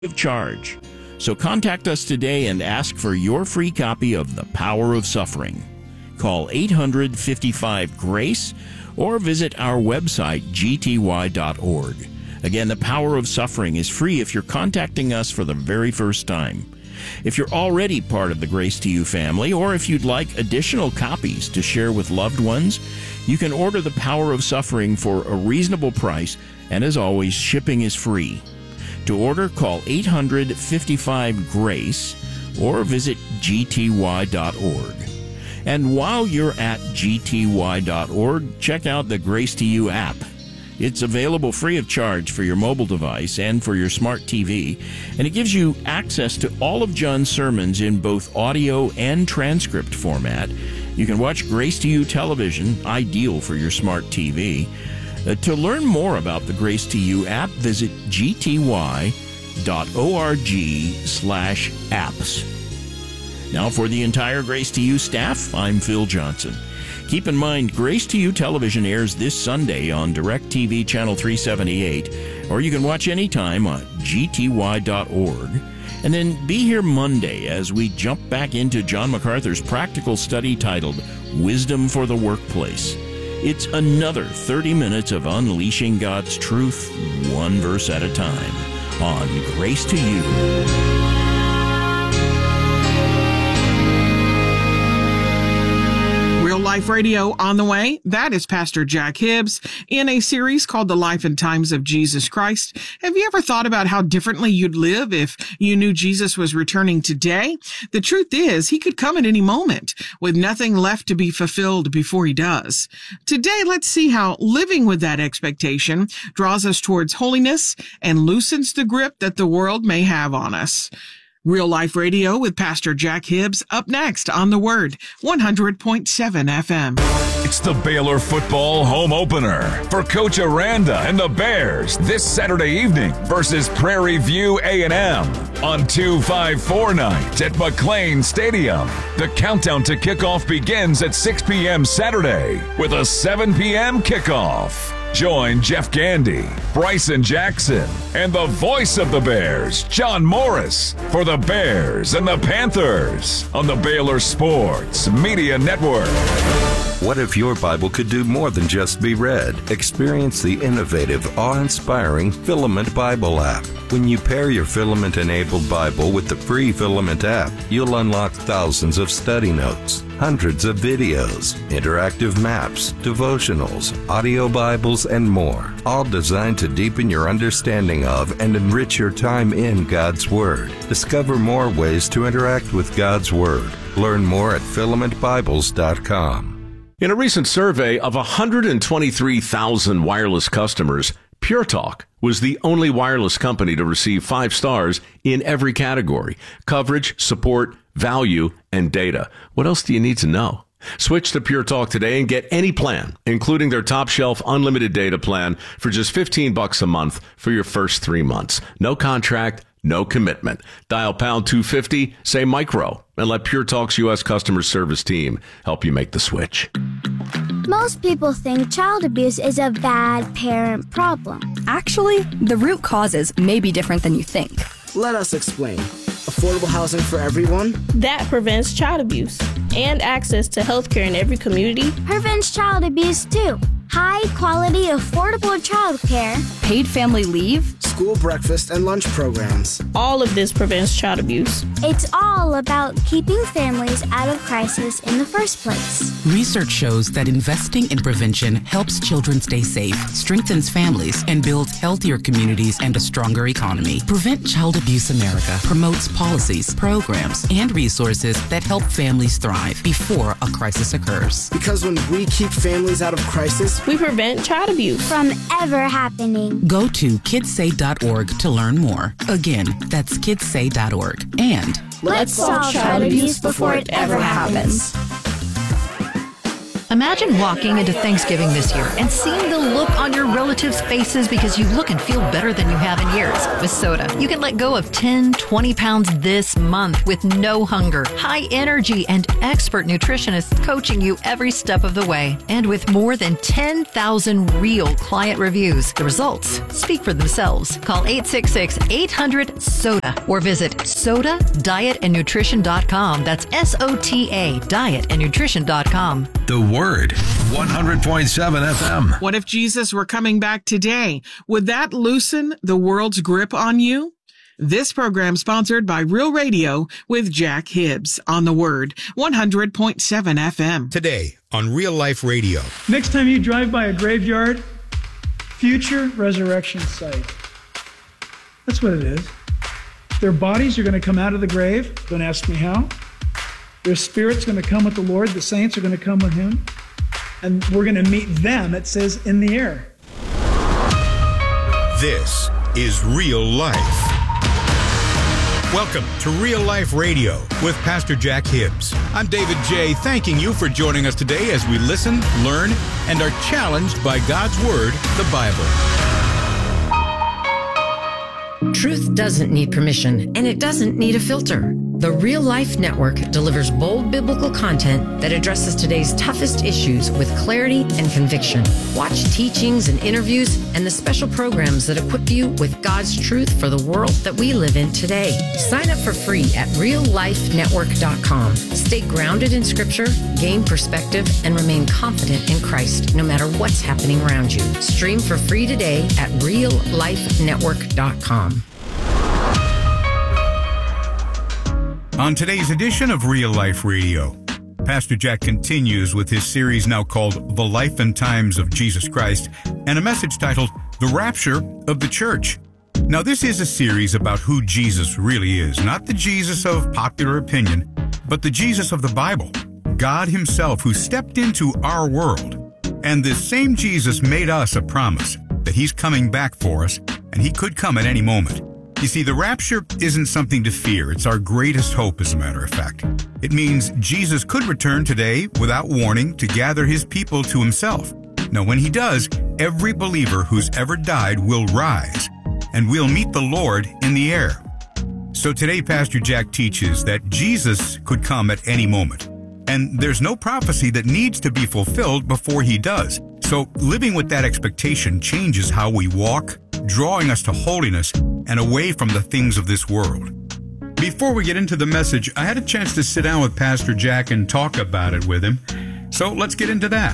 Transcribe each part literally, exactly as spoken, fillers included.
of charge. So contact us today and ask for your free copy of The Power of Suffering. Call eight hundred, fifty-five, GRACE or visit our website, g t y dot org. Again, The Power of Suffering is free if you're contacting us for the very first time. If you're already part of the Grace to You family, or if you'd like additional copies to share with loved ones, you can order The Power of Suffering for a reasonable price, and as always, shipping is free. To order, call eight hundred, fifty-five, GRACE or visit g t y dot org. And while you're at g t y dot org, check out the Grace to You app. It's available free of charge for your mobile device and for your smart T V, and it gives you access to all of John's sermons in both audio and transcript format. You can watch Grace to You television, ideal for your smart T V. Uh, to learn more about the Grace to You app, visit g t y dot org slash apps. Now for the entire Grace to You staff, I'm Phil Johnson. Keep in mind, Grace to You television airs this Sunday on DirecTV Channel three seventy-eight, or you can watch anytime on g t y dot org. And then be here Monday as we jump back into John MacArthur's practical study titled Wisdom for the Workplace. It's another thirty minutes of unleashing God's truth, one verse at a time, on Grace to You. Real Life Radio on the way. That is Pastor Jack Hibbs in a series called The Life and Times of Jesus Christ. Have you ever thought about how differently you'd live if you knew Jesus was returning today? The truth is, he could come at any moment with nothing left to be fulfilled before he does. Today, let's see how living with that expectation draws us towards holiness and loosens the grip that the world may have on us. Real Life Radio with Pastor Jack Hibbs up next on The Word, one hundred point seven F M. It's the Baylor football home opener for Coach Aranda and the Bears this Saturday evening versus Prairie View A and M on two five four night at McLean Stadium. The countdown to kickoff begins at six p.m. Saturday with a seven p.m. kickoff. Join Jeff Gandy, Bryson Jackson, and the voice of the Bears, John Morris, for the Bears and the Panthers on the Baylor Sports Media Network. What if your Bible could do more than just be read? Experience the innovative, awe-inspiring Filament Bible app. When you pair your Filament-enabled Bible with the free Filament app, you'll unlock thousands of study notes, hundreds of videos, interactive maps, devotionals, audio Bibles, and more, all designed to deepen your understanding of and enrich your time in God's Word. Discover more ways to interact with God's Word. Learn more at filament bibles dot com. In a recent survey of one hundred twenty-three thousand wireless customers, Pure Talk was the only wireless company to receive five stars in every category: coverage, support, value, and data. What else do you need to know? Switch to Pure Talk today and get any plan, including their top shelf unlimited data plan, for just fifteen bucks a month for your first three months. No contract, no commitment. Dial pound two fifty, say micro, and let Pure Talk's U S customer service team help you make the switch. Most people think child abuse is a bad parent problem. Actually, the root causes may be different than you think. Let us explain. Affordable housing for everyone? That prevents child abuse. And access to health care in every community prevents child abuse too. High quality, affordable child care. Paid family leave. School breakfast and lunch programs. All of this prevents child abuse. It's all about keeping families out of crisis in the first place. Research shows that investing in prevention helps children stay safe, strengthens families, and builds healthier communities and a stronger economy. Prevent Child Abuse America promotes policies, programs, and resources that help families thrive before a crisis occurs. Because when we keep families out of crisis, we prevent child abuse from ever happening. Go to kids say dot org to learn more. Again, that's kids say dot org. And let's solve child abuse before it ever happens. Imagine walking into Thanksgiving this year and seeing the look on your relatives' faces because you look and feel better than you have in years. With Soda, you can let go of ten, twenty pounds this month with no hunger, high energy, and expert nutritionists coaching you every step of the way. And with more than ten thousand real client reviews, the results speak for themselves. Call eight six six, eight hundred, SODA or visit soda diet and nutrition dot com. That's S O T A, diet and nutrition dot com. The Word, one hundred point seven F M. What if Jesus were coming back today? Would that loosen the world's grip on you? This program sponsored by Real Radio with Jack Hibbs on The Word, one hundred point seven F M. Today on Real Life Radio. Next time you drive by a graveyard, future resurrection site. That's what it is. Their bodies are going to come out of the grave. Don't ask me how. Their spirit's going to come with the Lord. The saints are going to come with him. And we're going to meet them, it says, in the air. This is Real Life. Welcome to Real Life Radio with Pastor Jack Hibbs. I'm David J., thanking you for joining us today as we listen, learn, and are challenged by God's Word, the Bible. Truth doesn't need permission, and it doesn't need a filter. The Real Life Network delivers bold biblical content that addresses today's toughest issues with clarity and conviction. Watch teachings and interviews and the special programs that equip you with God's truth for the world that we live in today. Sign up for free at real life network dot com. Stay grounded in Scripture, gain perspective, and remain confident in Christ no matter what's happening around you. Stream for free today at real life network dot com. On today's edition of Real Life Radio, Pastor Jack continues with his series now called The Life and Times of Jesus Christ, and a message titled The Rapture of the Church. Now, this is a series about who Jesus really is, not the Jesus of popular opinion, but the Jesus of the Bible, God himself who stepped into our world. And this same Jesus made us a promise that he's coming back for us, and he could come at any moment. You see, the rapture isn't something to fear. It's our greatest hope, as a matter of fact. It means Jesus could return today without warning to gather his people to himself. Now, when he does, every believer who's ever died will rise, and we'll meet the Lord in the air. So today, Pastor Jack teaches that Jesus could come at any moment, and there's no prophecy that needs to be fulfilled before he does. So living with that expectation changes how we walk, drawing us to holiness and away from the things of this world. Before we get into the message, I had a chance to sit down with Pastor Jack and talk about it with him. So let's get into that.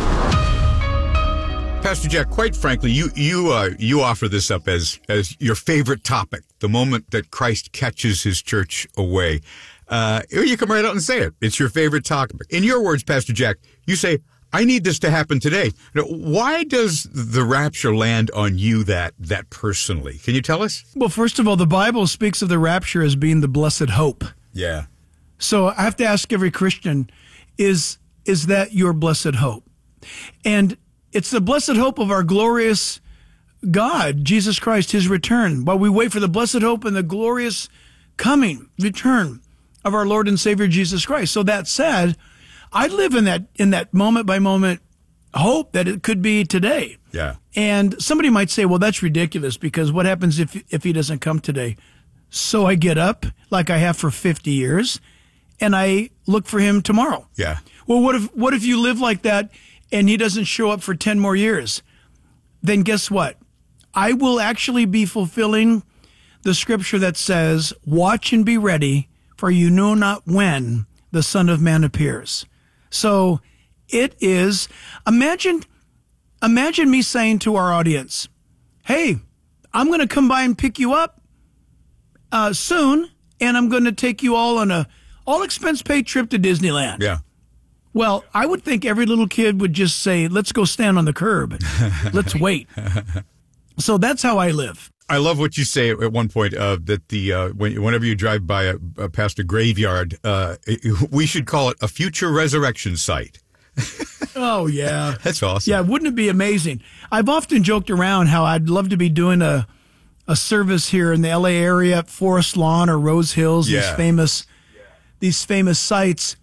Pastor Jack, quite frankly, you you uh, you offer this up as as your favorite topic, the moment that Christ catches his church away. Uh, you come right out and say it. It's your favorite topic. In your words, Pastor Jack, you say, I need this to happen today. Now, why does the rapture land on you that that personally? Can you tell us? Well, first of all, the Bible speaks of the rapture as being the blessed hope. Yeah. So I have to ask every Christian, is is that your blessed hope? And it's the blessed hope of our glorious God, Jesus Christ, his return. While we wait for the blessed hope and the glorious coming, return of our Lord and Savior Jesus Christ. So that said, I live in that in that moment by moment hope that it could be today. Yeah. And somebody might say, well, that's ridiculous because what happens if if he doesn't come today? So I get up like I have for fifty years and I look for him tomorrow. Yeah. Well, what if what if you live like that and he doesn't show up for ten more years? Then guess what? I will actually be fulfilling the scripture that says, watch and be ready, for you know not when the Son of Man appears. So it is, imagine, imagine me saying to our audience, hey, I'm going to come by and pick you up uh, soon, and I'm going to take you all on a all expense paid trip to Disneyland. Yeah. Well, I would think every little kid would just say, let's go stand on the curb. Let's wait. So that's how I live. I love what you say at one point, uh, that the uh, when, whenever you drive by a, a past a graveyard, uh, it, we should call it a future resurrection site. Oh, yeah. That's awesome. Yeah, wouldn't it be amazing? I've often joked around how I'd love to be doing a a service here in the L A area at Forest Lawn or Rose Hills, yeah. these famous these famous sites.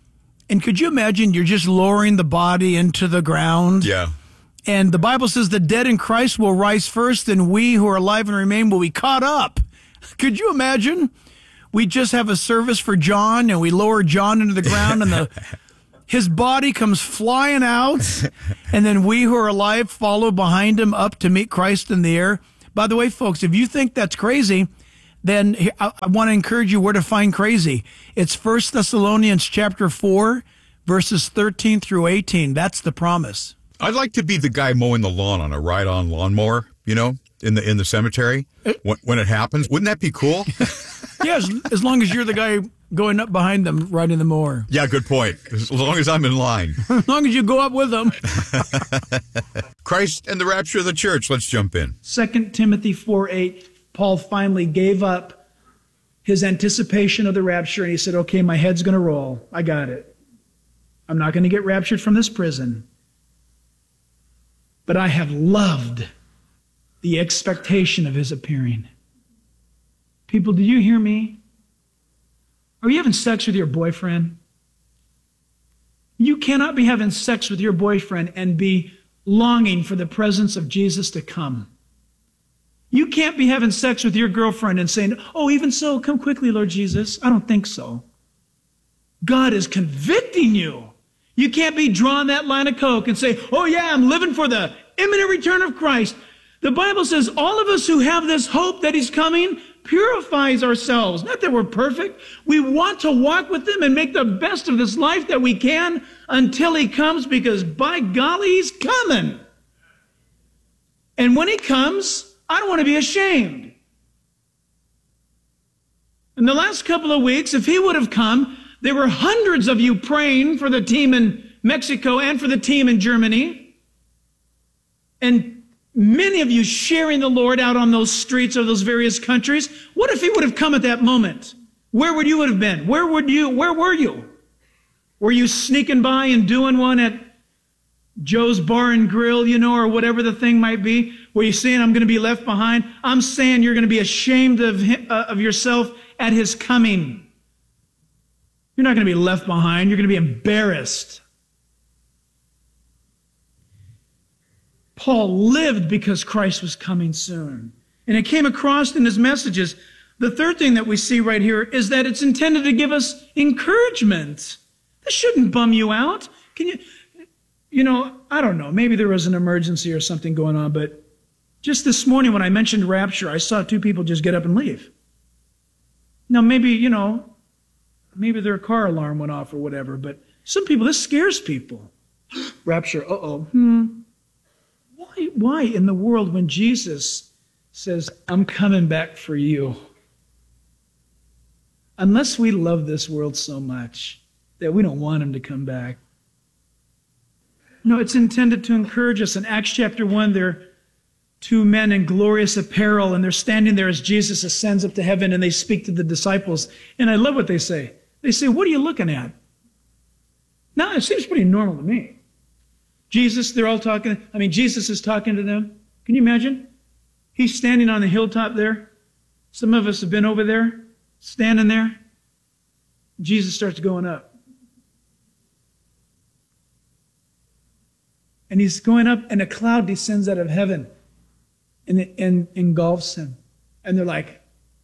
And could you imagine you're just lowering the body into the ground? Yeah. And the Bible says the dead in Christ will rise first, and we who are alive and remain will be caught up. Could you imagine? We just have a service for John, and we lower John into the ground, and the his body comes flying out, and then we who are alive follow behind him up to meet Christ in the air. By the way, folks, if you think that's crazy, then I, I want to encourage you where to find crazy. It's First Thessalonians chapter four, verses thirteen through eighteen. That's the promise. I'd like to be the guy mowing the lawn on a ride-on lawnmower, you know, in the in the cemetery when, when it happens. Wouldn't that be cool? Yeah, as, as long as you're the guy going up behind them riding the mower. Yeah, good point. As long as I'm in line. As long as you go up with them. Christ and the rapture of the church. Let's jump in. Second Timothy four eight, Paul finally gave up his anticipation of the rapture, and he said, okay, my head's going to roll. I got it. I'm not going to get raptured from this prison. But I have loved the expectation of his appearing. People, do you hear me? Are you having sex with your boyfriend? You cannot be having sex with your boyfriend and be longing for the presence of Jesus to come. You can't be having sex with your girlfriend and saying, oh, even so, come quickly, Lord Jesus. I don't think so. God is convicting you. You can't be drawing that line of coke and say, oh yeah, I'm living for the imminent return of Christ. The Bible says all of us who have this hope that he's coming purifies ourselves. Not that we're perfect. We want to walk with him and make the best of this life that we can until he comes, because by golly, he's coming. And when he comes, I don't want to be ashamed. In the last couple of weeks, if he would have come, there were hundreds of you praying for the team in Mexico and for the team in Germany. And many of you sharing the Lord out on those streets of those various countries. What if he would have come at that moment? Where would you would have been? Where would you, where were you? Were you sneaking by and doing one at Joe's Bar and Grill, you know, or whatever the thing might be? Were you saying, I'm going to be left behind? I'm saying you're going to be ashamed of him, uh, of yourself at his coming. You're not going to be left behind. You're going to be embarrassed. Paul lived because Christ was coming soon. And it came across in his messages. The third thing that we see right here is that it's intended to give us encouragement. This shouldn't bum you out. Can you, you know, I don't know, maybe there was an emergency or something going on, but just this morning when I mentioned rapture, I saw two people just get up and leave. Now maybe, you know, maybe their car alarm went off or whatever, but some people, this scares people. Rapture, uh-oh, hmm. Why, why in the world when Jesus says, I'm coming back for you? Unless we love this world so much that we don't want him to come back. No, it's intended to encourage us. In Acts chapter one, there are two men in glorious apparel, and they're standing there as Jesus ascends up to heaven, and they speak to the disciples. And I love what they say. They say, what are you looking at? Now, it seems pretty normal to me. Jesus, they're all talking. I mean, Jesus is talking to them. Can you imagine? He's standing on the hilltop there. Some of us have been over there, standing there. Jesus starts going up. And he's going up, and a cloud descends out of heaven and, it, and engulfs him. And they're like,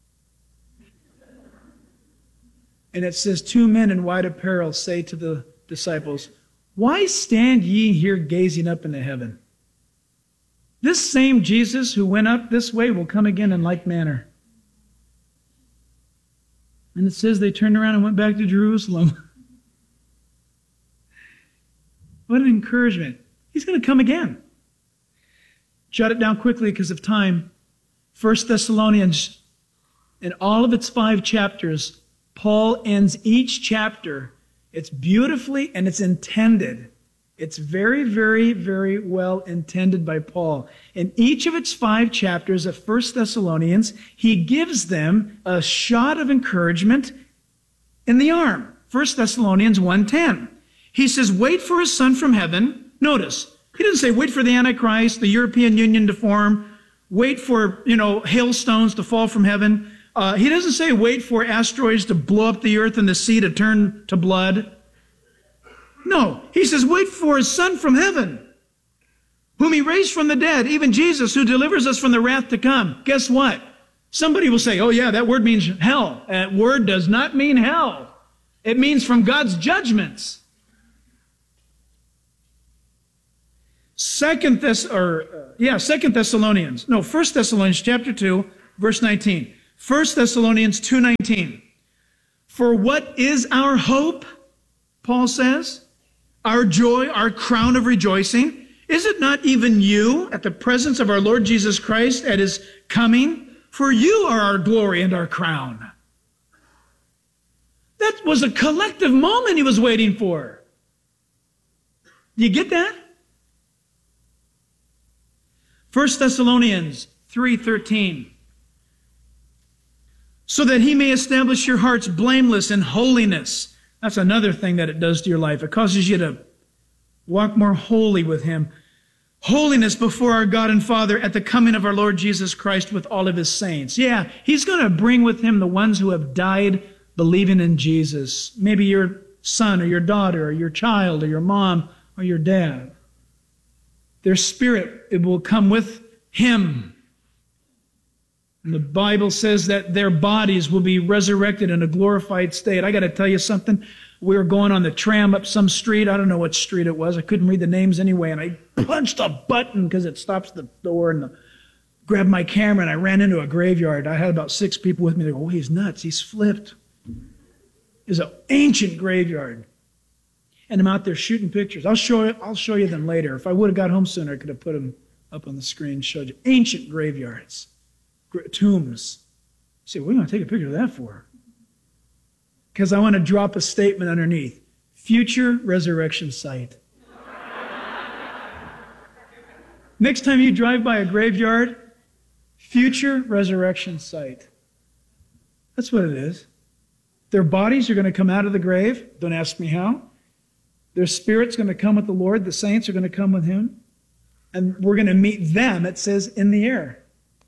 and it says, two men in white apparel say to the disciples, why stand ye here gazing up into heaven? This same Jesus who went up this way will come again in like manner. And it says they turned around and went back to Jerusalem. What an encouragement. He's going to come again. Jot it down quickly because of time. First Thessalonians, in all of its five chapters, Paul ends each chapter. It's beautifully and it's intended. It's very, very, very well intended by Paul. In each of its five chapters of First Thessalonians, he gives them a shot of encouragement in the arm. First Thessalonians one ten. He says, wait for his son from heaven. Notice, he doesn't say wait for the Antichrist, the European Union to form, wait for, you know, hailstones to fall from heaven. Uh, he doesn't say wait for asteroids to blow up the earth and the sea to turn to blood. No, he says, wait for his Son from heaven, whom he raised from the dead, even Jesus, who delivers us from the wrath to come. Guess what? Somebody will say, oh yeah, that word means hell. That word does not mean hell. It means from God's judgments. Second Thess or uh, yeah, Second Thessalonians. No, First Thessalonians chapter two, verse nineteen. First Thessalonians two nineteen. For what is our hope? Paul says, our joy, our crown of rejoicing. Is it not even you at the presence of our Lord Jesus Christ at his coming? For you are our glory and our crown. That was a collective moment he was waiting for. Do you get that? First Thessalonians three thirteen. So that he may establish your hearts blameless in holiness. That's another thing that it does to your life. It causes you to walk more holy with him. Holiness before our God and Father at the coming of our Lord Jesus Christ with all of his saints. Yeah, he's going to bring with him the ones who have died believing in Jesus. Maybe your son or your daughter or your child or your mom or your dad. Their spirit, it will come with him. And the Bible says that their bodies will be resurrected in a glorified state. I got to tell you something. We were going on the tram up some street. I don't know what street it was. I couldn't read the names anyway. And I punched a button because it stops the door and the, grabbed my camera and I ran into a graveyard. I had about six people with me. They go, oh, he's nuts. He's flipped. It's an ancient graveyard. And I'm out there shooting pictures. I'll show you, I'll show you them later. If I would have got home sooner, I could have put them up on the screen, showed you. Ancient graveyards, tombs. You say, what are you going to take a picture of that for? Because I want to drop a statement underneath. Future resurrection site. Next time you drive by a graveyard, future resurrection site. That's what it is. Their bodies are going to come out of the grave. Don't ask me how. Their spirit's going to come with the Lord. The saints are going to come with him. And we're going to meet them, it says, in the air.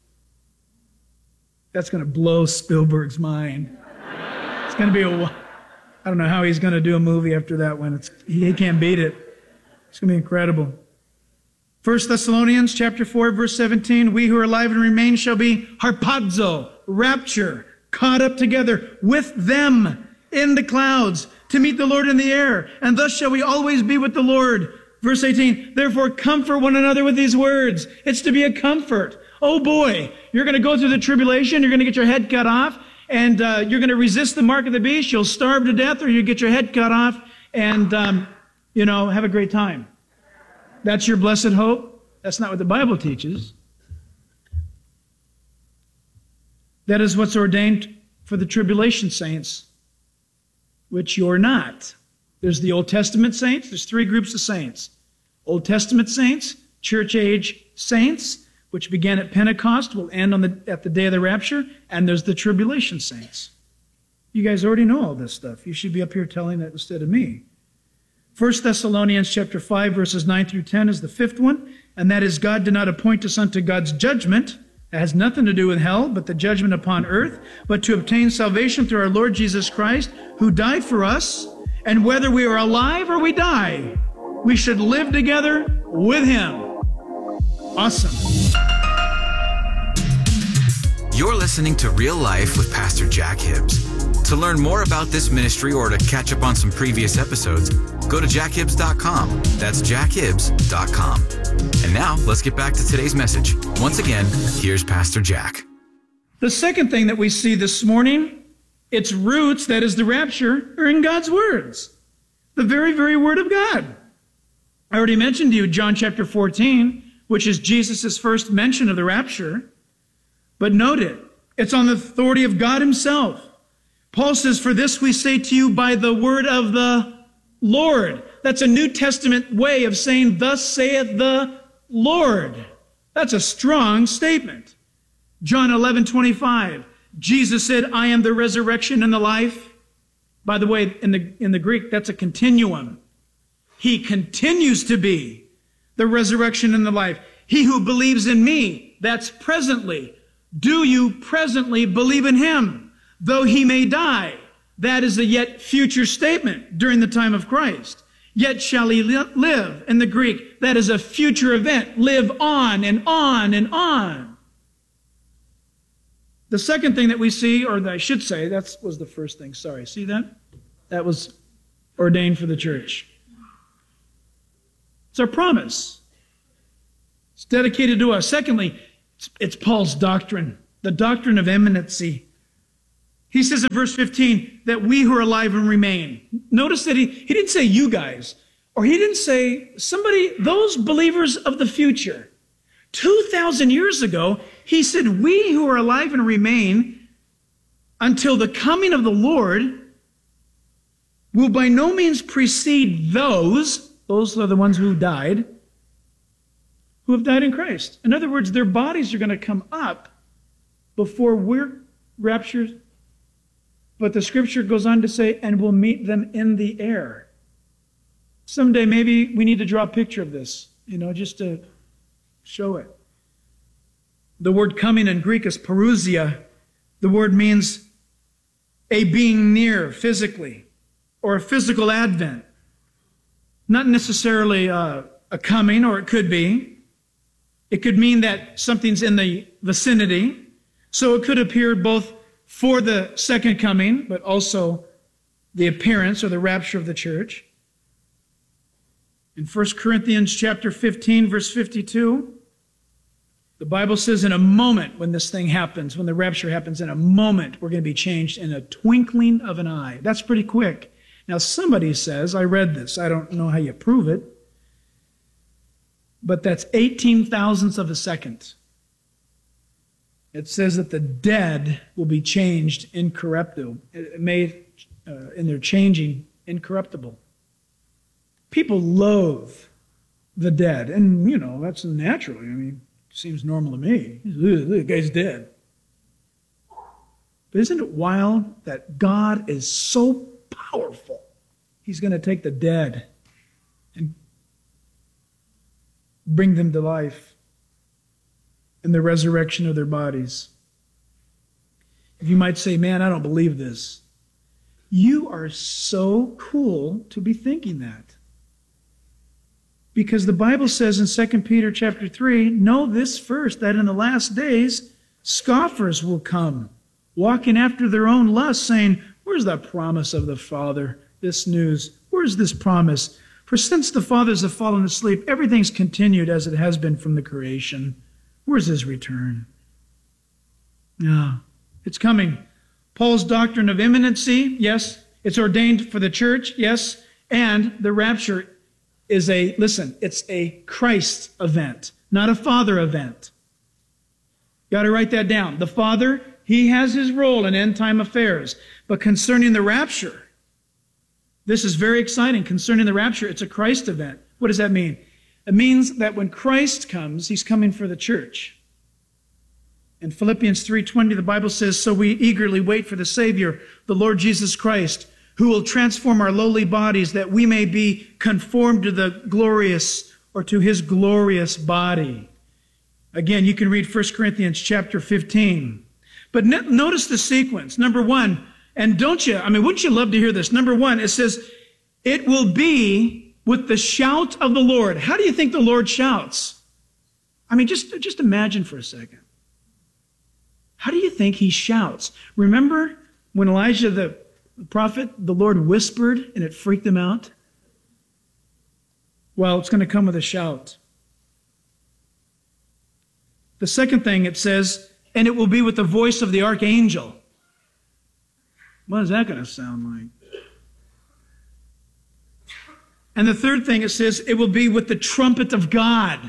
That's going to blow Spielberg's mind. It's going to be a... I don't know how he's going to do a movie after that one. It's, he can't beat it. It's going to be incredible. First Thessalonians chapter four, verse seventeen, we who are alive and remain shall be harpazo, rapture, caught up together with them in the clouds to meet the Lord in the air. And thus shall we always be with the Lord. Verse eighteen, therefore comfort one another with these words. It's to be a comfort. Oh boy, you're going to go through the tribulation. You're going to get your head cut off. And uh, you're going to resist the mark of the beast. You'll starve to death or you get your head cut off. And, um, you know, have a great time. That's your blessed hope. That's not what the Bible teaches. That is what's ordained for the tribulation saints, which you're not. There's the Old Testament saints. There's three groups of saints. Old Testament saints, church age saints, which began at Pentecost, will end on the, at the day of the rapture, and there's the tribulation saints. You guys already know all this stuff. You should be up here telling that instead of me. First Thessalonians chapter five, verses nine through ten is the fifth one, and that is God did not appoint us unto God's judgment. It has nothing to do with hell, but the judgment upon earth, but to obtain salvation through our Lord Jesus Christ, who died for us, and whether we are alive or we die, we should live together with him. Awesome. You're listening to Real Life with Pastor Jack Hibbs. To learn more about this ministry or to catch up on some previous episodes, go to jack hibbs dot com. That's jack hibbs dot com. And now, let's get back to today's message. Once again, here's Pastor Jack. The second thing that we see this morning, its roots, that is the rapture, are in God's words. The very, very Word of God. I already mentioned to you John chapter fourteen, which is Jesus' first mention of the rapture. But note it, it's on the authority of God himself. Paul says, for this we say to you by the word of the Lord. That's a New Testament way of saying, thus saith the Lord. That's a strong statement. John eleven twenty-five, Jesus said, I am the resurrection and the life. By the way, in the, in the Greek, that's a continuum. He continues to be the resurrection and the life. He who believes in me, that's presently. Do you presently believe in him? Though he may die. That is a yet future statement during the time of Christ. yet shall he li- live. In the Greek, that is a future event. Live on and on and on. The second thing that we see, or that I should say, that was the first thing. Sorry, see that? That was ordained for the church. It's our promise. It's dedicated to us. Secondly, it's, it's Paul's doctrine, the doctrine of imminency. He says in verse fifteen that we who are alive and remain. Notice that he, he didn't say you guys, or he didn't say somebody, those believers of the future. two thousand years ago, he said, we who are alive and remain until the coming of the Lord will by no means precede those, those are the ones who died, who have died in Christ. In other words, their bodies are going to come up before we're raptured. But the scripture goes on to say, and we'll meet them in the air. Someday maybe we need to draw a picture of this, you know, just to show it. The word coming in Greek is parousia. The word means a being near physically, or a physical advent. Not necessarily a, a coming, or it could be. It could mean that something's in the vicinity. So it could appear both for the second coming, but also the appearance or the rapture of the church. In First Corinthians chapter fifteen, verse fifty-two, the Bible says in a moment when this thing happens, when the rapture happens, in a moment we're going to be changed in a twinkling of an eye. That's pretty quick. Now somebody says, I read this, I don't know how you prove it, but that's eighteen thousandths of a second. It says that the dead will be changed incorruptible, made, uh, and they're changing incorruptible. People loathe the dead, and you know that's natural. I mean, it seems normal to me. The guy's dead. But isn't it wild that God is so powerful? He's going to take the dead and bring them to life in the resurrection of their bodies. If you might say, man, I don't believe this. You are so cool to be thinking that. Because the Bible says in Second Peter chapter three, know this first, that in the last days, scoffers will come, walking after their own lusts, saying, where's the promise of the Father? This news, where's this promise? For since the fathers have fallen asleep, everything's continued as it has been from the creation. Where's his return? Yeah, it's coming. Paul's doctrine of imminency, yes. It's ordained for the church, yes. And the rapture is a, listen, it's a Christ event, not a Father event. Got to write that down. The Father, he has his role in end-time affairs. But concerning the rapture, this is very exciting. Concerning the rapture, it's a Christ event. What does that mean? It means that when Christ comes, he's coming for the church. In Philippians three twenty, the Bible says, so we eagerly wait for the Savior, the Lord Jesus Christ, who will transform our lowly bodies that we may be conformed to the glorious or to his glorious body. Again, you can read First Corinthians chapter fifteen. But notice the sequence. Number one, and don't you, I mean, wouldn't you love to hear this? Number one, it says, it will be with the shout of the Lord. How do you think the Lord shouts? I mean, just, just imagine for a second. How do you think he shouts? Remember when Elijah the prophet, the Lord whispered and it freaked him out? Well, it's going to come with a shout. The second thing it says, and it will be with the voice of the archangel. What is that going to sound like? And the third thing it says, it will be with the trumpet of God.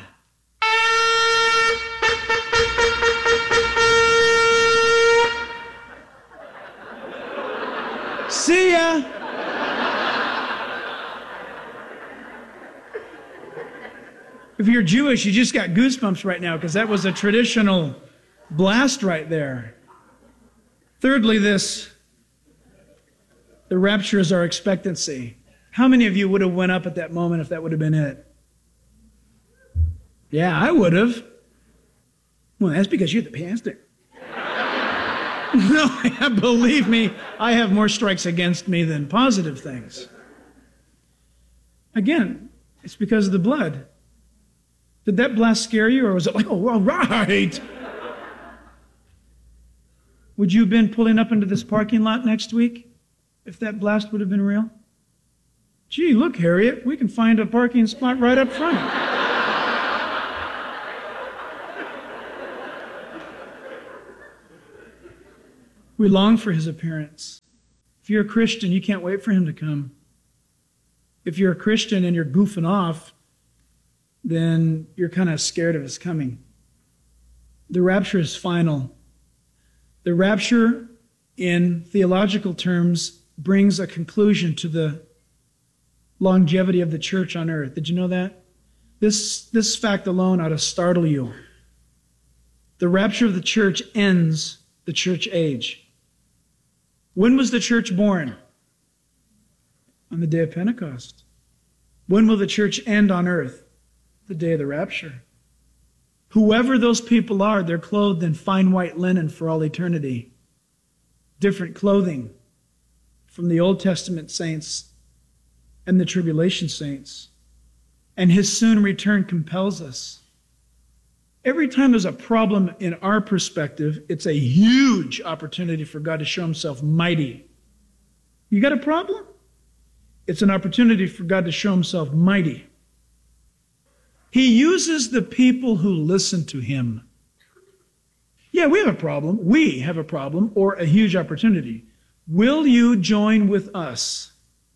See ya. If you're Jewish, you just got goosebumps right now because that was a traditional blast right there. Thirdly, this, the rapture is our expectancy. How many of you would have went up at that moment if that would have been it? Yeah, I would have. Well, that's because you're the pastor. No, believe me, I have more strikes against me than positive things. Again, it's because of the blood. Did that blast scare you, or was it like, oh, all right? Would you have been pulling up into this parking lot next week if that blast would have been real? Gee, look, Harriet, we can find a parking spot right up front. We long for his appearance. If you're a Christian, you can't wait for him to come. If you're a Christian and you're goofing off, then you're kind of scared of his coming. The rapture is final. The rapture, in theological terms, brings a conclusion to the longevity of the church on earth. Did you know that? This, this fact alone ought to startle you. The rapture of the church ends the church age. When was the church born? On the day of Pentecost. When will the church end on earth? The day of the rapture. Whoever those people are, they're clothed in fine white linen for all eternity. Different clothing from the Old Testament saints and the tribulation saints. And his soon return compels us. Every time there's a problem in our perspective, it's a huge opportunity for God to show himself mighty. You got a problem? It's an opportunity for God to show himself mighty. He uses the people who listen to him. Yeah, we have a problem. We have a problem or a huge opportunity. Will you join with us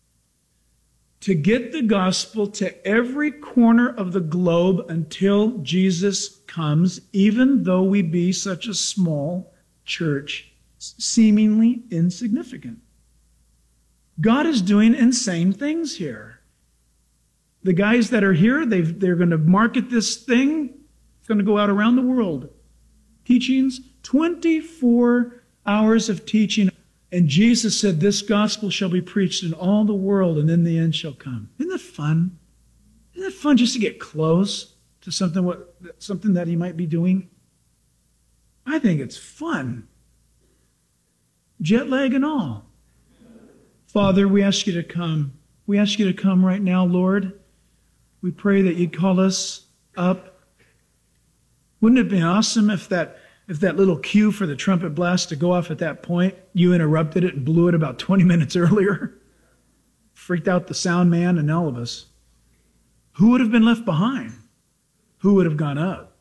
to get the gospel to every corner of the globe until Jesus comes, even though we be such a small church, seemingly insignificant? God is doing insane things here. The guys that are here, they've, they're going to market this thing. It's going to go out around the world. Teachings, twenty-four hours of teaching. And Jesus said, this gospel shall be preached in all the world, and then the end shall come. Isn't that fun? Isn't it fun just to get close to something, what, something that he might be doing? I think it's fun. Jet lag and all. Father, we ask you to come. We ask you to come right now, Lord. We pray that you'd call us up. Wouldn't it be awesome if that if that little cue for the trumpet blast to go off at that point, you interrupted it and blew it about twenty minutes earlier? Freaked out the sound man and all of us. Who would have been left behind? Who would have gone up?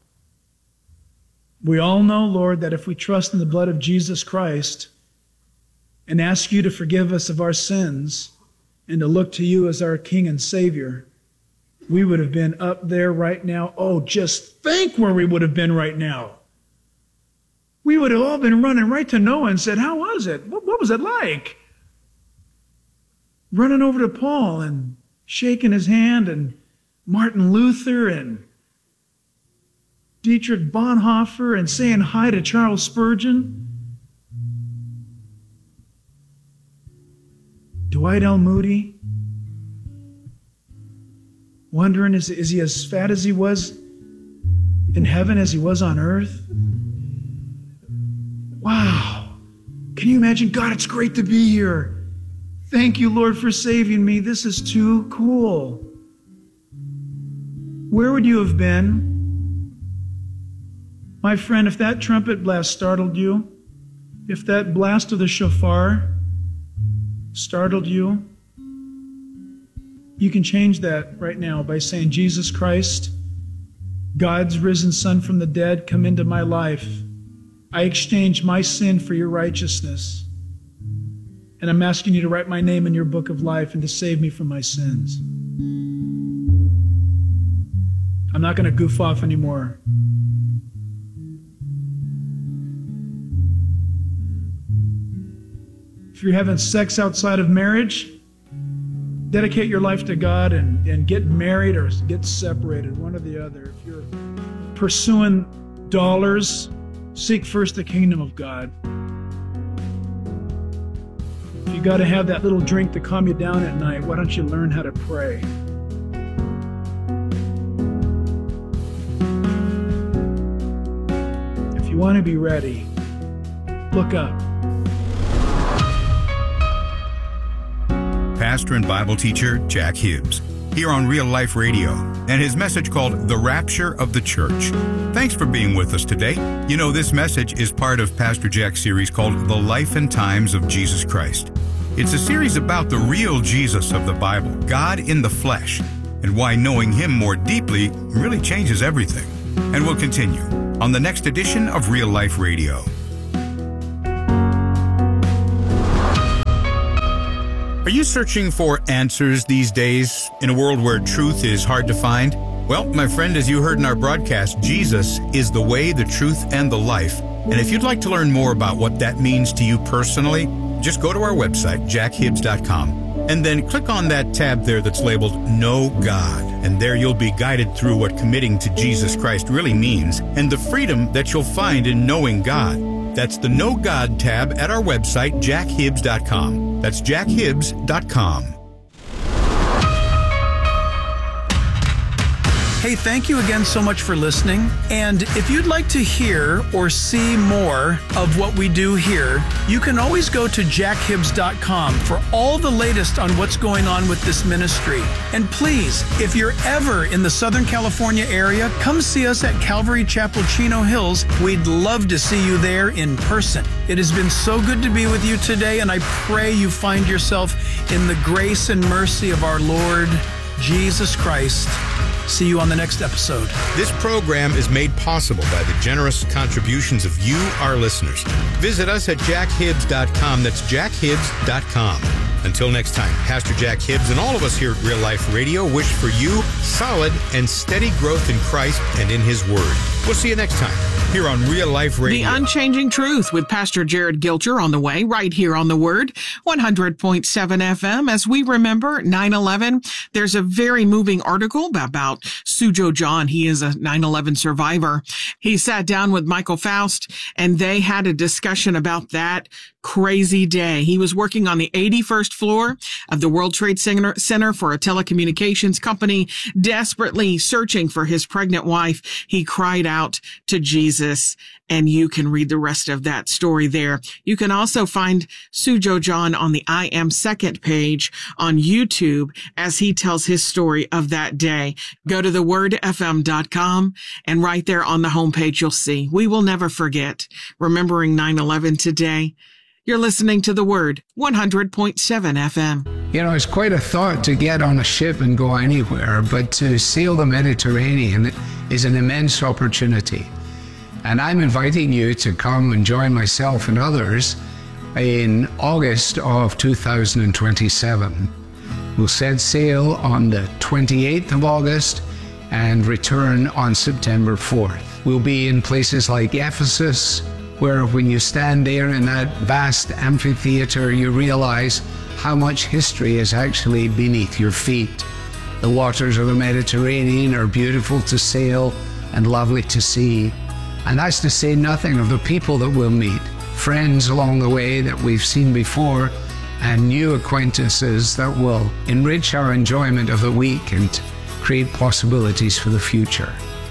We all know, Lord, that if we trust in the blood of Jesus Christ and ask you to forgive us of our sins and to look to you as our King and Savior, we would have been up there right now. Oh, just think where we would have been right now. We would have all been running right to Noah and said, how was it? What, what was it like? Running over to Paul and shaking his hand, and Martin Luther and Dietrich Bonhoeffer, and saying hi to Charles Spurgeon. Dwight L. Moody. Wondering, is, is he as fat as he was in heaven as he was on earth? Wow. Can you imagine? God, it's great to be here. Thank you, Lord, for saving me. This is too cool. Where would you have been? My friend, if that trumpet blast startled you, if that blast of the shofar startled you, you can change that right now by saying, Jesus Christ, God's risen Son from the dead, come into my life. I exchange my sin for your righteousness. And I'm asking you to write my name in your book of life and to save me from my sins. I'm not going to goof off anymore. If you're having sex outside of marriage, dedicate your life to God and, and get married or get separated, one or the other. If you're pursuing dollars, seek first the kingdom of God. If you got to have that little drink to calm you down at night, why don't you learn how to pray? If you want to be ready, look up. Pastor and Bible teacher Jack Hibbs. here on Real Life Radio, and his message called The Rapture of the Church. Thanks for being with us today. You know, this message is part of Pastor Jack's series called The Life and Times of Jesus Christ. It's a series about the real Jesus of the Bible, God in the flesh, and why knowing him more deeply really changes everything. And we'll continue on the next edition of Real Life Radio. Are you searching for answers these days in a world where truth is hard to find? Well, my friend, as you heard in our broadcast, Jesus is the way, the truth, and the life. And if you'd like to learn more about what that means to you personally, just go to our website, jack hibbs dot com, and then click on that tab there that's labeled Know God. And there you'll be guided through what committing to Jesus Christ really means and the freedom that you'll find in knowing God. That's the Know God tab at our website, jack hibbs dot com. That's jack hibbs dot com. Hey, thank you again so much for listening. And if you'd like to hear or see more of what we do here, you can always go to jack hibbs dot com for all the latest on what's going on with this ministry. And please, if you're ever in the Southern California area, come see us at Calvary Chapel, Chino Hills. We'd love to see you there in person. It has been so good to be with you today, and I pray you find yourself in the grace and mercy of our Lord Jesus Christ. See you on the next episode. This program is made possible by the generous contributions of you, our listeners. Visit us at jack hibbs dot com. That's jack hibbs dot com. Until next time, Pastor Jack Hibbs and all of us here at Real Life Radio wish for you solid and steady growth in Christ and in His Word. We'll see you next time here on Real Life Radio. The Unchanging Truth with Pastor Jared Gilcher on the way, right here on The Word, one hundred point seven F M. As we remember nine eleven, there's a very moving article about Sujo John. He is a nine eleven survivor. He sat down with Michael Faust, and they had a discussion about that crazy day. He was working on the eighty-first floor of the World Trade Center, Center for a telecommunications company, desperately searching for his pregnant wife. He cried out to Jesus, and you can read the rest of that story there. You can also find Sujo John on the I Am Second page on YouTube as he tells his story of that day. Go to the word f m dot com, and right there on the homepage you'll see, we will never forget, remembering nine eleven today. You're listening to The Word, one hundred point seven F M. You know, it's quite a thought to get on a ship and go anywhere, but to sail the Mediterranean is an immense opportunity. And I'm inviting you to come and join myself and others in August of two thousand twenty-seven. We'll set sail on the twenty-eighth of August and return on September fourth. We'll be in places like Ephesus, where when you stand there in that vast amphitheater, you realize how much history is actually beneath your feet. The waters of the Mediterranean are beautiful to sail and lovely to see. And that's to say nothing of the people that we'll meet, friends along the way that we've seen before, and new acquaintances that will enrich our enjoyment of the week and create possibilities for the future.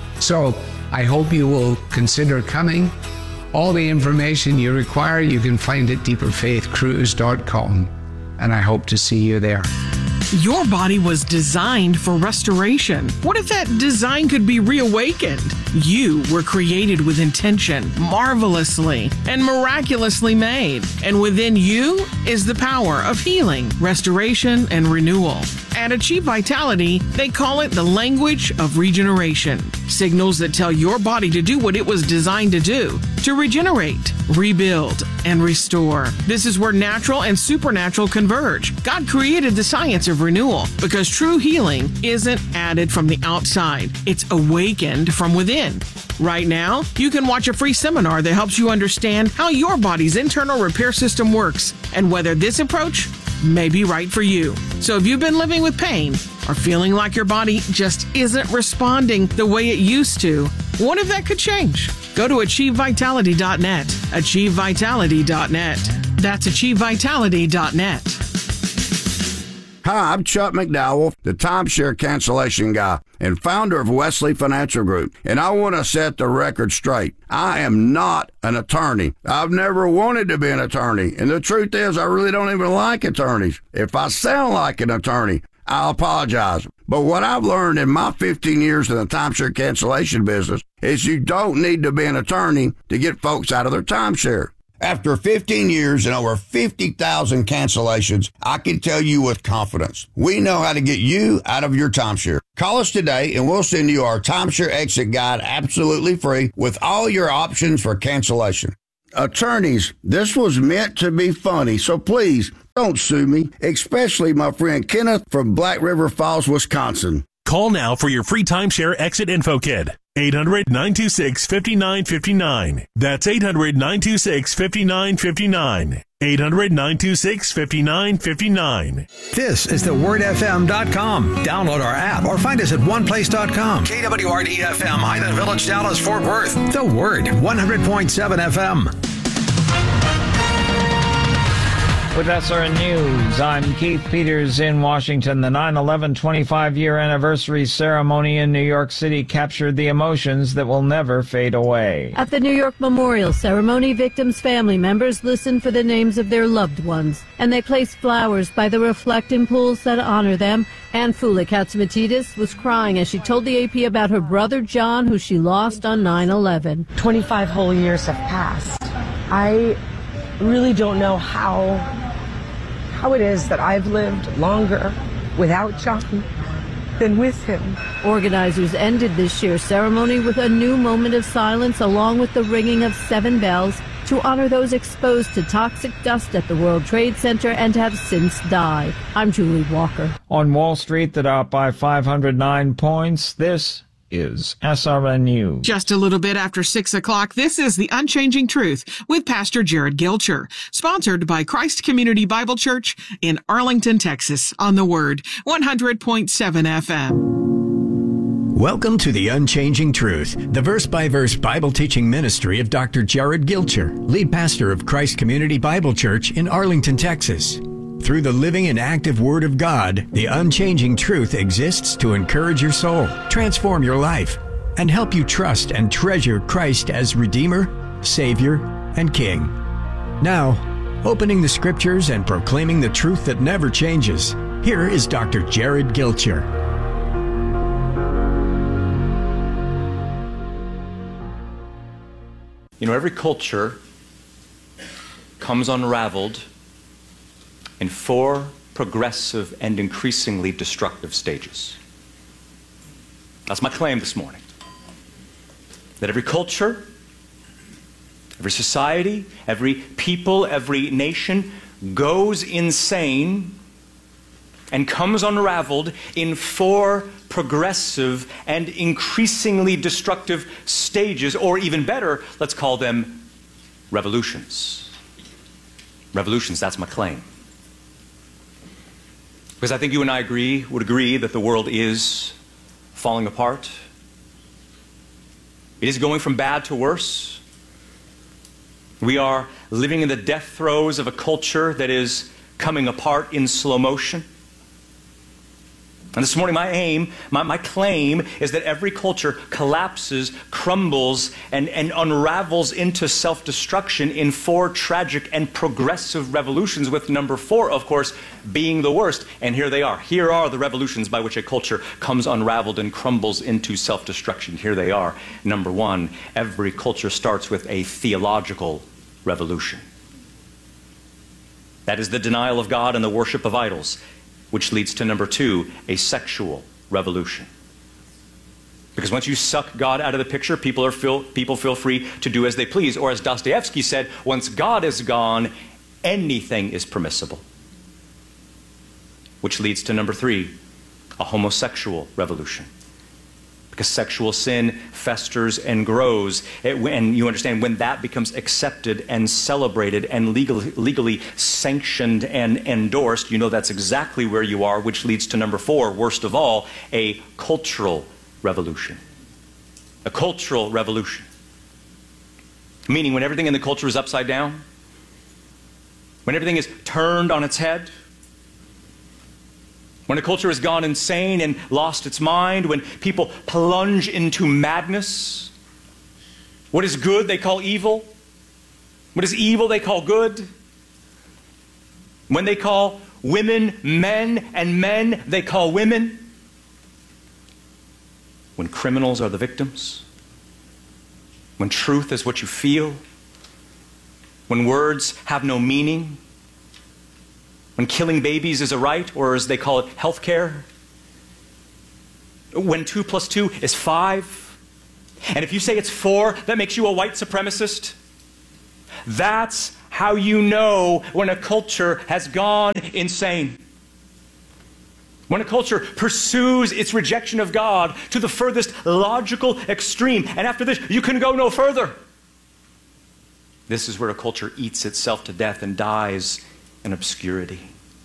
So I hope you will consider coming. All the information you require you can find at deeper faith cruise dot com, and I hope to see you there. Your body was designed for restoration. What if that design could be reawakened? You were created with intention, marvelously and miraculously made. And within you is the power of healing, restoration, and renewal. At Achieve Vitality, they call it the language of regeneration. Signals that tell your body to do what it was designed to do, to regenerate, rebuild, and restore. This is where natural and supernatural converge. God created the science of renewal because true healing isn't added from the outside. It's awakened from within. Right now, you can watch a free seminar that helps you understand how your body's internal repair system works and whether this approach may be right for you. So if you've been living with pain or feeling like your body just isn't responding the way it used to, what if that could change? Go to achieve vitality dot net. achieve vitality dot net. That's achieve vitality dot net. Hi, I'm Chuck McDowell, the timeshare cancellation guy and founder of Wesley Financial Group, and I want to set the record straight. I am not an attorney. I've never wanted to be an attorney, and the truth is I really don't even like attorneys. If I sound like an attorney, I apologize. But what I've learned in my fifteen years in the timeshare cancellation business is you don't need to be an attorney to get folks out of their timeshare. After fifteen years and over fifty thousand cancellations, I can tell you with confidence, we know how to get you out of your timeshare. Call us today and we'll send you our timeshare exit guide absolutely free with all your options for cancellation. Attorneys, this was meant to be funny, so please don't sue me, especially my friend Kenneth from Black River Falls, Wisconsin. Call now for your free timeshare exit info kit. eight hundred, nine two six, five nine five nine. That's eight hundred, nine two six, five nine five nine. eight hundred, nine two six, five nine five nine. This is the word f m dot com. Download our app or find us at one place dot com. K W R D F M, Highland Village, Dallas, Fort Worth. The Word, one hundred point seven F M. With S R N News, I'm Keith Peters in Washington. The nine eleven twenty-five year anniversary ceremony in New York City captured the emotions that will never fade away. At the New York Memorial Ceremony, victims' family members listened for the names of their loved ones, and they placed flowers by the reflecting pools that honor them. Anne Fula Katsimatidis was crying as she told the A P about her brother John, who she lost on nine eleven. twenty-five whole years have passed. I really don't know how how it is that I've lived longer without John than with him. Organizers ended this year's ceremony with a new moment of silence along with the ringing of seven bells to honor those exposed to toxic dust at the World Trade Center and have since died. I'm Julie Walker. On Wall Street, the Dow by five hundred nine points. This is S R N News. Just a little bit after six o'clock, this is The Unchanging Truth with Pastor Jared Gilcher, sponsored by Christ Community Bible Church in Arlington, Texas, on The Word, one hundred point seven F M. Welcome to The Unchanging Truth, the verse-by-verse Bible teaching ministry of Doctor Jared Gilcher, lead pastor of Christ Community Bible Church in Arlington, Texas. Through the living and active Word of God, the unchanging truth exists to encourage your soul, transform your life, and help you trust and treasure Christ as Redeemer, Savior, and King. Now, opening the Scriptures and proclaiming the truth that never changes, here is Doctor Jared Gilcher. You know, every culture comes unraveled in four progressive and increasingly destructive stages. That's my claim this morning. That every culture, every society, every people, every nation goes insane and comes unraveled in four progressive and increasingly destructive stages, or even better, let's call them revolutions. Revolutions, that's my claim. Because I think you and I agree, would agree that the world is falling apart. It is going from bad to worse. We are living in the death throes of a culture that is coming apart in slow motion. And this morning my aim, my, my claim is that every culture collapses, crumbles, and, and unravels into self-destruction in four tragic and progressive revolutions, with number four, of course, being the worst. And here they are. Here are the revolutions by which a culture comes unraveled and crumbles into self-destruction. Here they are. Number one, every culture starts with a theological revolution. That is the denial of God and the worship of idols, which leads to number two, a sexual revolution. Because once you suck God out of the picture, people, are feel, people feel free to do as they please. Or as Dostoevsky said, once God is gone, anything is permissible. Which leads to number three, a homosexual revolution. Because sexual sin festers and grows. It, and you understand, when that becomes accepted and celebrated and legally, legally sanctioned and endorsed, you know that's exactly where you are, which leads to number four, worst of all, a cultural revolution. A cultural revolution. Meaning when everything in the culture is upside down, when everything is turned on its head, when a culture has gone insane and lost its mind, when people plunge into madness, what is good they call evil, what is evil they call good, when they call women men and men they call women, when criminals are the victims, when truth is what you feel, when words have no meaning, when killing babies is a right, or as they call it, health care, when two plus two is five, and if you say it's four, that makes you a white supremacist. That's how you know when a culture has gone insane. When a culture pursues its rejection of God to the furthest logical extreme, and after this, you can go no further. This is where a culture eats itself to death and dies in obscurity.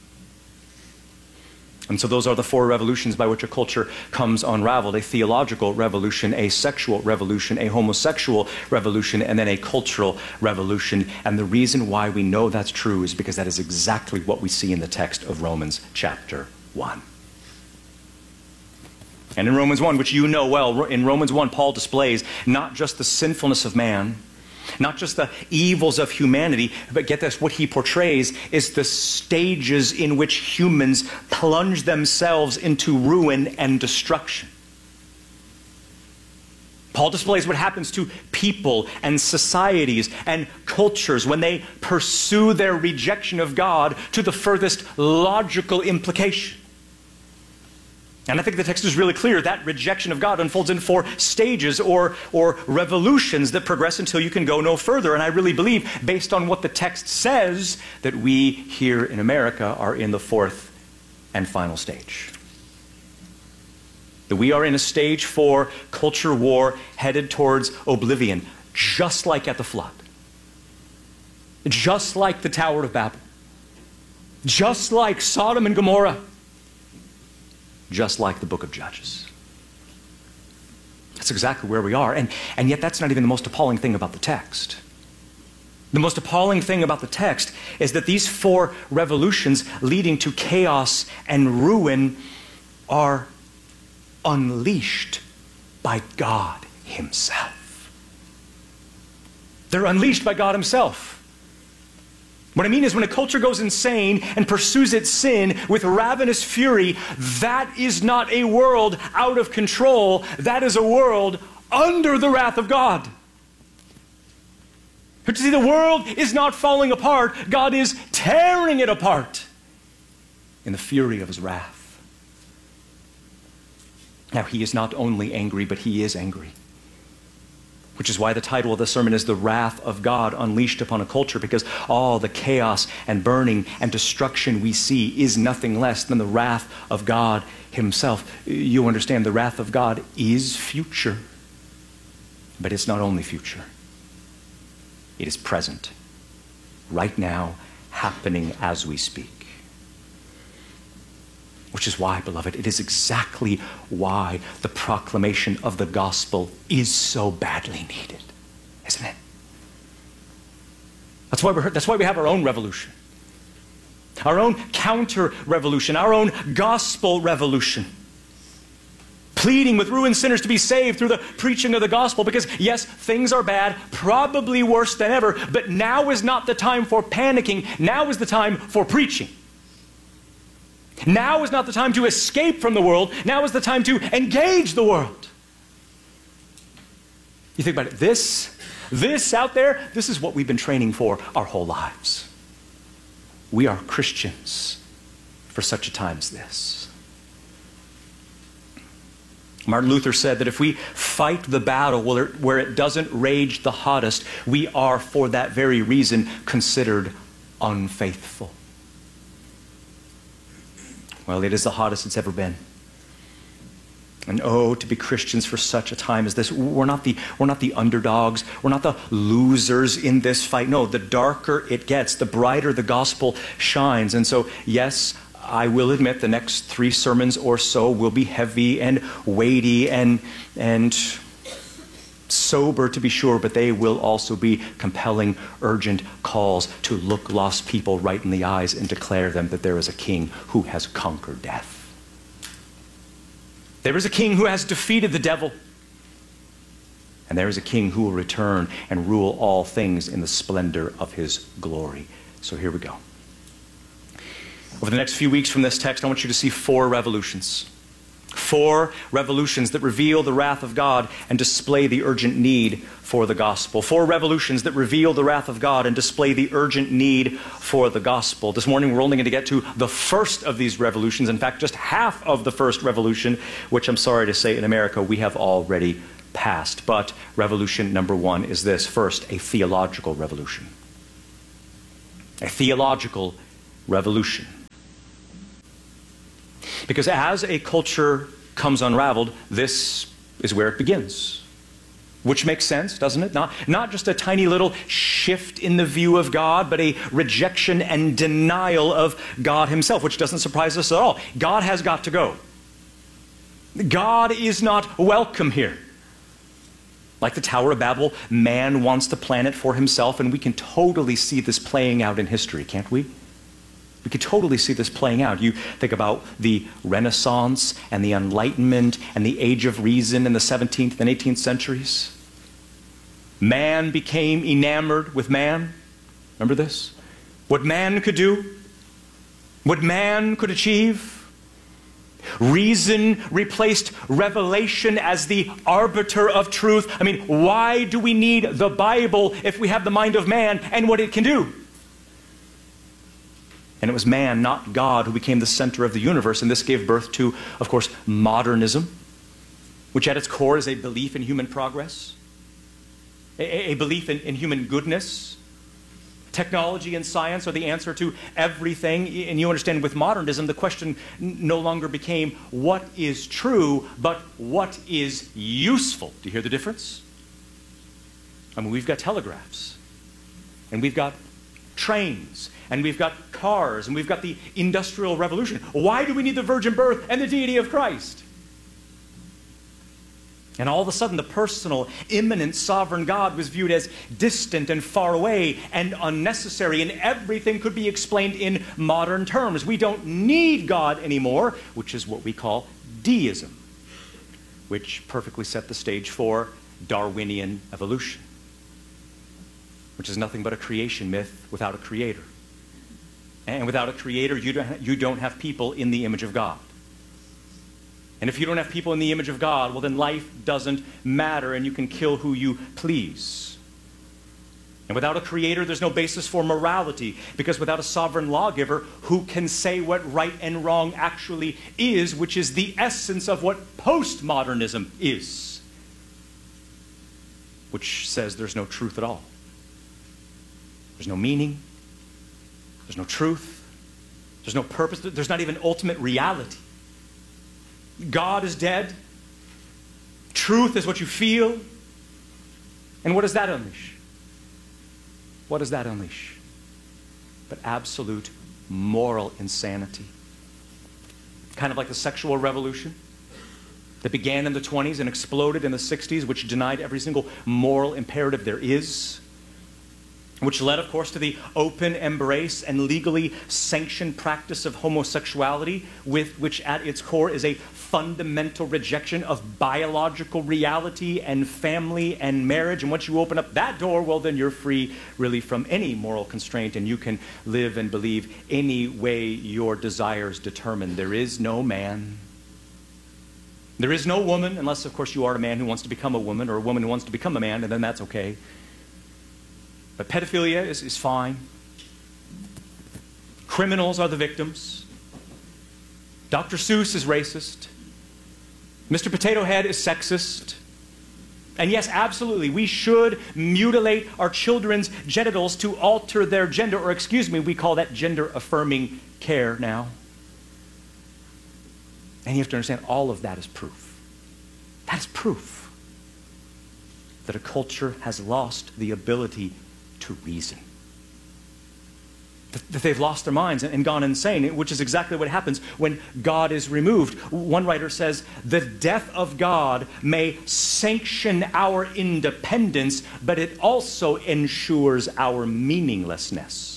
And so those are the four revolutions by which a culture comes unraveled: a theological revolution, a sexual revolution, a homosexual revolution, and then a cultural revolution. And the reason why we know that's true is because that is exactly what we see in the text of Romans chapter one. And in Romans one, which you know well, in Romans one, Paul displays not just the sinfulness of man, not just the evils of humanity, but get this, what he portrays is the stages in which humans plunge themselves into ruin and destruction. Paul displays what happens to people and societies and cultures when they pursue their rejection of God to the furthest logical implication. And I think the text is really clear. That rejection of God unfolds in four stages or, or revolutions that progress until you can go no further. And I really believe, based on what the text says, that we here in America are in the fourth and final stage. That we are in a stage four culture war headed towards oblivion, just like at the flood. Just like the Tower of Babel. Just like Sodom and Gomorrah. Just like the book of Judges. That's exactly where we are. And, and yet that's not even the most appalling thing about the text. The most appalling thing about the text is that these four revolutions leading to chaos and ruin are unleashed by God Himself. They're unleashed by God Himself. What I mean is, when a culture goes insane and pursues its sin with ravenous fury, that is not a world out of control. That is a world under the wrath of God. But you see, the world is not falling apart. God is tearing it apart in the fury of His wrath. Now, He is not only angry, but He is angry. Which is why the title of the sermon is The Wrath of God Unleashed Upon a Culture, because all the chaos and burning and destruction we see is nothing less than the wrath of God Himself. You understand, the wrath of God is future, but it's not only future. It is present, right now, happening as we speak. Which is why, beloved, it is exactly why the proclamation of the gospel is so badly needed, isn't it? That's why we're, that's why we have our own revolution, our own counter-revolution, our own gospel revolution, pleading with ruined sinners to be saved through the preaching of the gospel. Because yes, things are bad, probably worse than ever, but now is not the time for panicking. Now is the time for preaching. Now is not the time to escape from the world. Now is the time to engage the world. You think about it. This, this out there, this is what we've been training for our whole lives. We are Christians for such a time as this. Martin Luther said that if we fight the battle where it, where it doesn't rage the hottest, we are, for that very reason, considered unfaithful. Well, it is the hottest it's ever been. And oh, to be Christians for such a time as this. We're not the, we're not the underdogs. We're not the losers in this fight. No, the darker it gets, the brighter the gospel shines. And so, yes, I will admit the next three sermons or so will be heavy and weighty and, and sober, to be sure, but they will also be compelling, urgent calls to look lost people right in the eyes and declare them that there is a king who has conquered death. There is a king who has defeated the devil. And there is a king who will return and rule all things in the splendor of his glory. So here we go. Over the next few weeks from this text, I want you to see four revolutions. Four revolutions that reveal the wrath of God and display the urgent need for the gospel. Four revolutions that reveal the wrath of God and display the urgent need for the gospel. This morning we're only going to get to the first of these revolutions. In fact, just half of the first revolution, which I'm sorry to say in America we have already passed. But revolution number one is this. First, a theological revolution. A theological revolution. Because as a culture comes unraveled, this is where it begins. Which makes sense, doesn't it? Not, not just a tiny little shift in the view of God, but a rejection and denial of God himself, which doesn't surprise us at all. God has got to go. God is not welcome here. Like the Tower of Babel, man wants the planet for himself, and we can totally see this playing out in history, can't we? We could totally see this playing out. You think about the Renaissance and the Enlightenment and the Age of Reason in the seventeenth and eighteenth centuries. Man became enamored with man. Remember this? What man could do, what man could achieve. Reason replaced revelation as the arbiter of truth. I mean, why do we need the Bible if we have the mind of man and what it can do? And it was man, not God, who became the center of the universe. And this gave birth to, of course, modernism, which at its core is a belief in human progress, a, a belief in, in human goodness. Technology and science are the answer to everything. And you understand, with modernism, the question no longer became what is true, but what is useful. Do you hear the difference? I mean, we've got telegraphs, and we've got trains, and we've got cars, and we've got the Industrial Revolution. Why do we need the virgin birth and the deity of Christ? And all of a sudden, the personal, immanent, sovereign God was viewed as distant and far away and unnecessary, and everything could be explained in modern terms. We don't need God anymore, which is what we call deism, which perfectly set the stage for Darwinian evolution, which is nothing but a creation myth without a creator. And without a creator, you don't, you don't have people in the image of God. And if you don't have people in the image of God, well, then life doesn't matter, and you can kill who you please. And without a creator, there's no basis for morality, because without a sovereign lawgiver, who can say what right and wrong actually is, which is the essence of what postmodernism is, which says there's no truth at all. There's no meaning. There's no truth. There's no purpose. There's not even ultimate reality. God is dead. Truth is what you feel. And what does that unleash? What does that unleash? But absolute moral insanity. Kind of like the sexual revolution that began in the twenties and exploded in the sixties, which denied every single moral imperative there is, which led, of course, to the open embrace and legally sanctioned practice of homosexuality, with which at its core is a fundamental rejection of biological reality and family and marriage. And once you open up that door, well, then you're free really from any moral constraint, and you can live and believe any way your desires determine. There is no man. There is no woman, unless, of course, you are a man who wants to become a woman, or a woman who wants to become a man, and then that's okay. But pedophilia is, is fine. Criminals are the victims. Doctor Seuss is racist. Mister Potato Head is sexist. And yes, absolutely, we should mutilate our children's genitals to alter their gender, or excuse me, we call that gender-affirming care now. And you have to understand, all of that is proof. That is proof that a culture has lost the ability to reason. That they've lost their minds and gone insane, which is exactly what happens when God is removed. One writer says, the death of God may sanction our independence, but it also ensures our meaninglessness.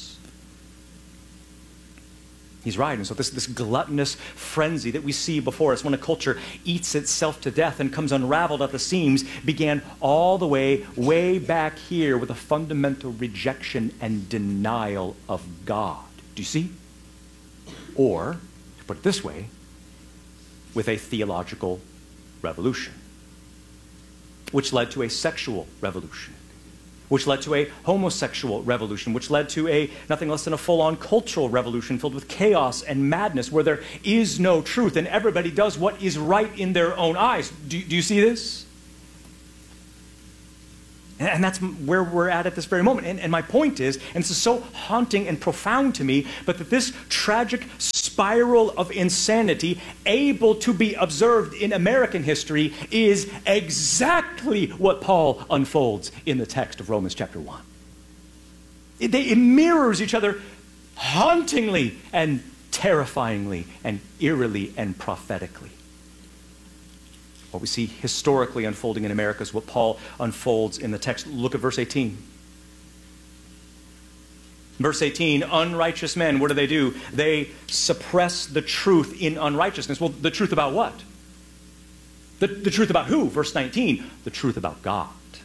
He's right. And so this, this gluttonous frenzy that we see before us when a culture eats itself to death and comes unraveled at the seams began all the way, way back here with a fundamental rejection and denial of God. Do you see? Or, to put it this way, with a theological revolution, which led to a sexual revolution, which led to a homosexual revolution, which led to a nothing less than a full-on cultural revolution filled with chaos and madness, where there is no truth and everybody does what is right in their own eyes. Do, do you see this? And that's where we're at at this very moment. And, and my point is, and this is so haunting and profound to me, but that this tragic spiral of insanity able to be observed in American history is exactly what Paul unfolds in the text of Romans chapter one. It, they, it mirrors each other hauntingly and terrifyingly and eerily and prophetically. What we see historically unfolding in America is what Paul unfolds in the text. Look at verse eighteen. Verse eighteen, unrighteous men, what do they do? They suppress the truth in unrighteousness. Well, the truth about what? The, the truth about who? Verse nineteen, the truth about God.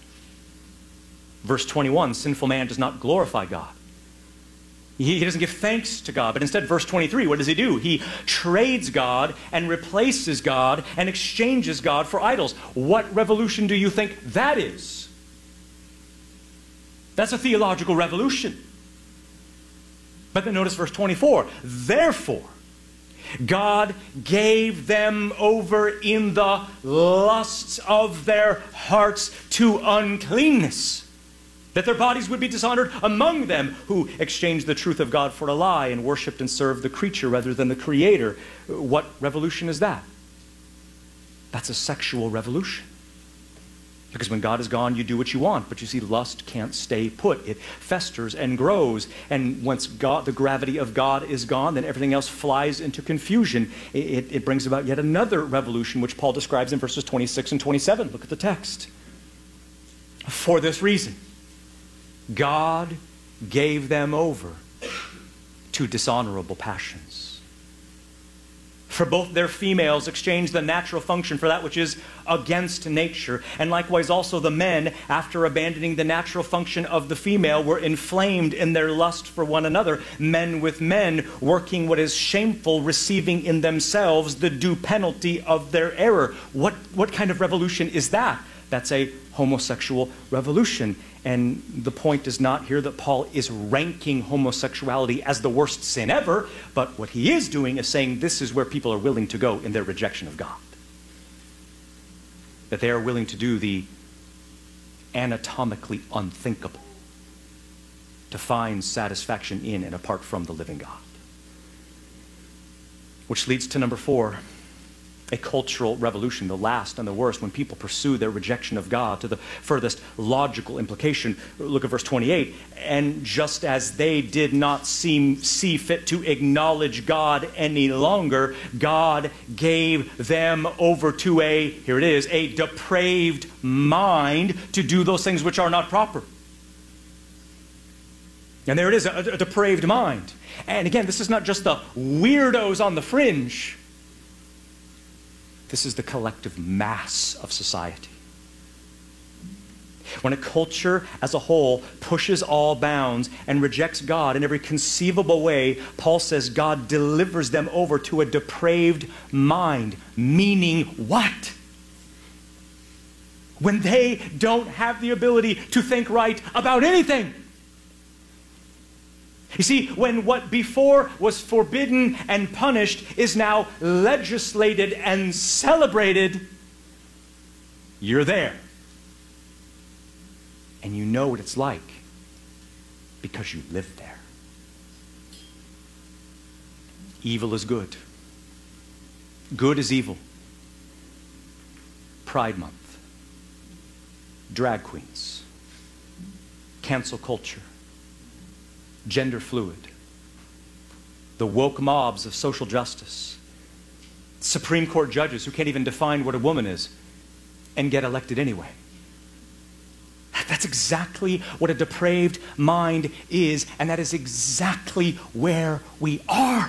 Verse twenty-one, sinful man does not glorify God. He doesn't give thanks to God, but instead, verse twenty-three, what does he do? He trades God and replaces God and exchanges God for idols. What revolution do you think that is? That's a theological revolution. But then notice verse twenty-four. Therefore, God gave them over in the lusts of their hearts to uncleanness, that their bodies would be dishonored among them who exchanged the truth of God for a lie and worshipped and served the creature rather than the Creator. What revolution is that? That's a sexual revolution. Because when God is gone, you do what you want. But you see, lust can't stay put. It festers and grows. And once God, the gravity of God is gone, then everything else flies into confusion. It, it, it brings about yet another revolution, which Paul describes in verses twenty-six and twenty-seven. Look at the text. For this reason, God gave them over to dishonorable passions. For both their females exchanged the natural function for that which is against nature, and likewise also the men, after abandoning the natural function of the female, were inflamed in their lust for one another, men with men, working what is shameful, receiving in themselves the due penalty of their error. What, what kind of revolution is that? That's a homosexual revolution. And the point is not here that Paul is ranking homosexuality as the worst sin ever, but what he is doing is saying this is where people are willing to go in their rejection of God. That they are willing to do the anatomically unthinkable to find satisfaction in and apart from the living God. Which leads to number four. A cultural revolution, the last and the worst, when people pursue their rejection of God to the furthest logical implication. Look at verse twenty-eight. And just as they did not seem see fit to acknowledge God any longer, God gave them over to a, here it is, a depraved mind to do those things which are not proper. And there it is, a, a depraved mind. And again, this is not just the weirdos on the fringe. This is the collective mass of society. When a culture as a whole pushes all bounds and rejects God in every conceivable way, Paul says God delivers them over to a depraved mind. Meaning what? When they don't have the ability to think right about anything. You see, when what before was forbidden and punished is now legislated and celebrated, you're there. And you know what it's like because you live there. Evil is good. Good is evil. Pride Month. Drag queens. Cancel culture. Gender fluid, the woke mobs of social justice, Supreme Court judges who can't even define what a woman is and get elected anyway. That's exactly what a depraved mind is, and that is exactly where we are.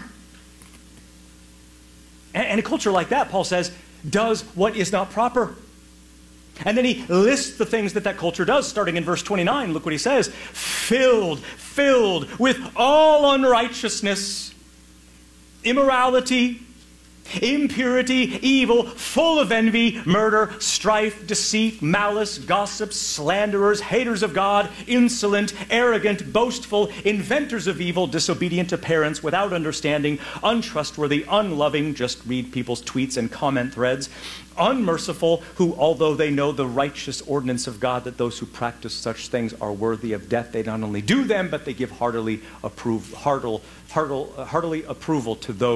And a culture like that, Paul says, does what is not proper. And then he lists the things that that culture does, starting in verse twenty-nine. Look what he says. Filled, filled with all unrighteousness, immorality, impurity, evil, full of envy, murder, strife, deceit, malice, gossip, slanderers, haters of God, insolent, arrogant, boastful, inventors of evil, disobedient to parents, without understanding, untrustworthy, unloving, just read people's tweets and comment threads, unmerciful, who, although they know the righteous ordinance of God that those who practice such things are worthy of death, they not only do them, but they give heartily, approve, heartily, heartily, heartily approval to those